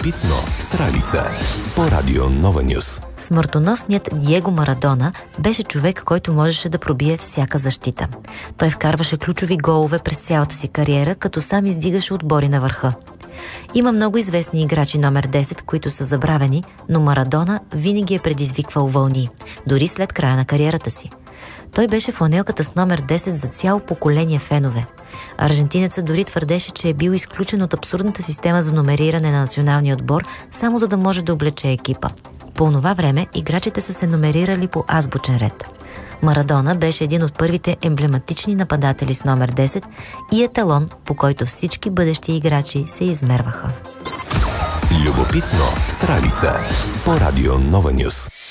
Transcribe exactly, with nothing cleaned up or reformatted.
Любопитно с Ралица по Радио Нова Нюс. Смъртоносният Диего Марадона беше човек, който можеше да пробие всяка защита. Той вкарваше ключови голове през цялата си кариера, като сам издигаше отбори на върха. Има много известни играчи номер десет, които са забравени, но Марадона винаги е предизвиквал вълни, дори след края на кариерата си. Той беше фланелката с номер десет за цяло поколение фенове. Аржентинецът дори твърдеше, че е бил изключен от абсурдната система за номериране на националния отбор, само за да може да облече екипа. По онова време играчите са се номерирали по азбучен ред. Марадона беше един от първите емблематични нападатели с номер десет и еталон, по който всички бъдещи играчи се измерваха. Любопитно с Ралица по Радио Нова Нюс.